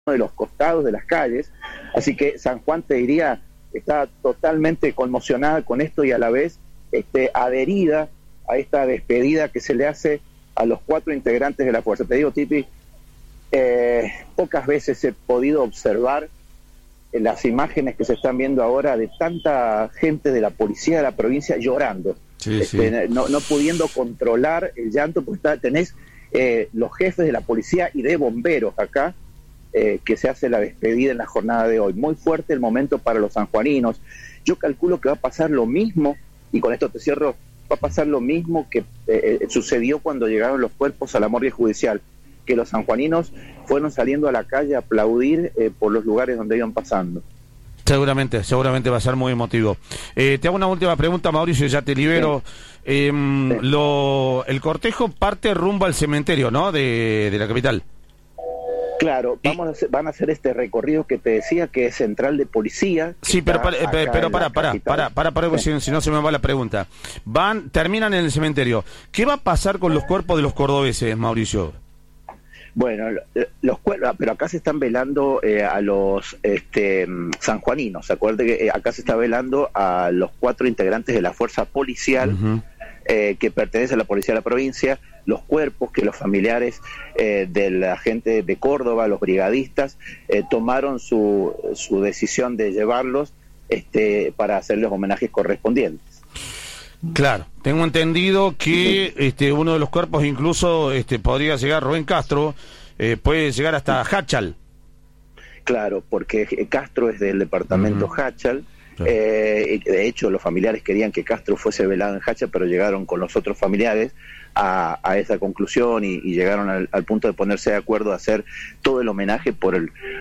de los costados de las calles, así que San Juan, te diría, está totalmente conmocionada con esto y a la vez adherida a esta despedida que se le hace a los 4 integrantes de la fuerza. Te digo, Tipi, pocas veces he podido observar las imágenes que se están viendo ahora de tanta gente de la policía de la provincia llorando, no pudiendo controlar el llanto, porque tenés los jefes de la policía y de bomberos acá, que se hace la despedida en la jornada de hoy. Muy fuerte el momento para los sanjuaninos. Yo calculo que va a pasar lo mismo, y con esto te cierro, va a pasar lo mismo que sucedió cuando llegaron los cuerpos a la morgue judicial, que los sanjuaninos fueron saliendo a la calle a aplaudir por los lugares donde iban pasando. Seguramente va a ser muy emotivo. Te hago una última pregunta, Mauricio, ya te libero. Sí. El cortejo parte rumbo al cementerio, ¿no?, de la capital. Claro, van a hacer este recorrido que te decía, que es central de policía. Sí, pero para, si no se me va la pregunta. Terminan en el cementerio. ¿Qué va a pasar con los cuerpos de los cordobeses, Mauricio? Bueno, los cuerpos, pero acá se están velando a los sanjuaninos. ¿Se acuerda que acá se está velando a los 4 integrantes de la fuerza policial, que pertenece a la policía de la provincia? Los cuerpos que los familiares de la gente de Córdoba, los brigadistas, tomaron su decisión de llevarlos para hacerles homenajes correspondientes. Claro, tengo entendido que uno de los cuerpos incluso podría llegar, Rubén Castro, puede llegar hasta Hachal. Claro, porque Castro es del departamento Hachal. De hecho, los familiares querían que Castro fuese velado en Hachal, pero llegaron con los otros familiares a esa conclusión y llegaron al punto de ponerse de acuerdo a hacer todo el homenaje por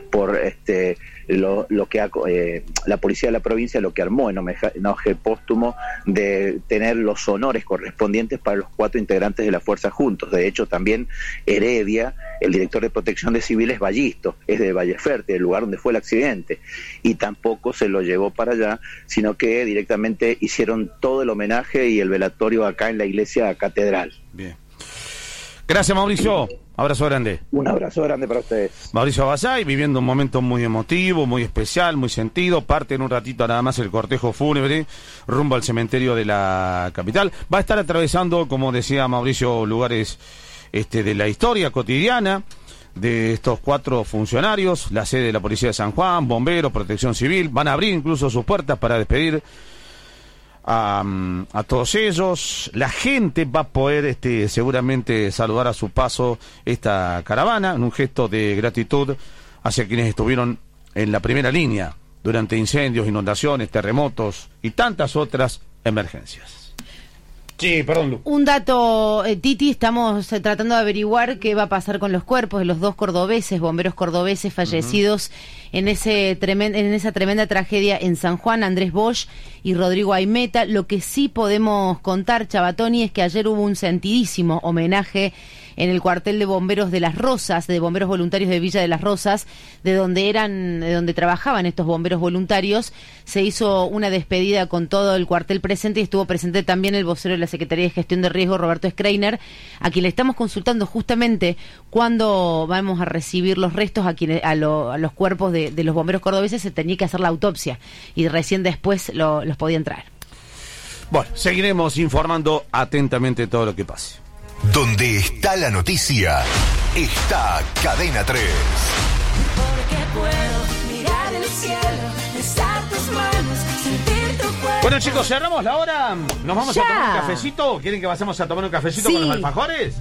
lo que la policía de la provincia, lo que armó en homenaje póstumo, de tener los honores correspondientes para los 4 integrantes de la fuerza juntos. De hecho, también Heredia, el director de protección de civiles, Ballisto, es de Valleferte, el lugar donde fue el accidente, y tampoco se lo llevó para allá, sino que directamente hicieron todo el homenaje y el velatorio acá en la iglesia catedral. Bien. Gracias, Mauricio. Abrazo grande. Un abrazo grande para ustedes. Mauricio Abasay, viviendo un momento muy emotivo, muy especial, muy sentido. Parte en un ratito nada más el cortejo fúnebre rumbo al cementerio de la capital. Va a estar atravesando, como decía Mauricio, lugares de la historia cotidiana de estos 4 funcionarios, la sede de la Policía de San Juan, bomberos, protección civil. Van a abrir incluso sus puertas para despedir a todos ellos. La gente va a poder seguramente saludar a su paso esta caravana en un gesto de gratitud hacia quienes estuvieron en la primera línea durante incendios, inundaciones, terremotos y tantas otras emergencias. Sí, perdón, Lu. Un dato, Titi, estamos tratando de averiguar qué va a pasar con los cuerpos de los 2 cordobeses, bomberos cordobeses fallecidos en esa tremenda tragedia en San Juan, Andrés Bosch y Rodrigo Aimeta. Lo que sí podemos contar, Chabatoni, es que ayer hubo un sentidísimo homenaje en el cuartel de bomberos de Las Rosas, de bomberos voluntarios de Villa de Las Rosas, de donde trabajaban estos bomberos voluntarios. Se hizo una despedida con todo el cuartel presente y estuvo presente también el vocero de la Secretaría de Gestión de Riesgo, Roberto Schreiner, a quien le estamos consultando justamente cuándo vamos a recibir los restos, a los cuerpos de los bomberos cordobeses. Se tenía que hacer la autopsia y recién después los podían traer. Bueno, seguiremos informando atentamente todo lo que pase. Donde está la noticia, está Cadena 3. Porque puedo mirar el cielo, besar tus manos, sentir tu cuerpo. Bueno, chicos, cerramos la hora. ¿Nos vamos a tomar un cafecito? ¿Quieren que pasemos a tomar un cafecito con los alfajores?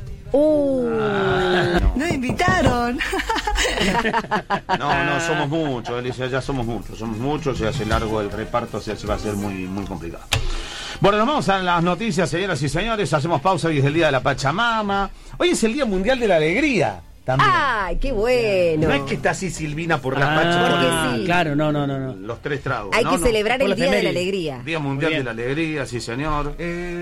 No invitaron. No, somos muchos, Alicia, ya somos muchos, se hace largo el reparto, se va a ser muy, muy complicado. Bueno, nos vamos a las noticias, señoras y señores. Hacemos pausa, hoy es el Día de la Pachamama. Hoy es el Día Mundial de la Alegría también. ¡Ay, qué bueno! No es que está así Silvina por las Pachamamas. Sí. Claro, no. Los 3 tragos. Hay que celebrar el Día de la Alegría. Día Mundial de la Alegría, sí, señor.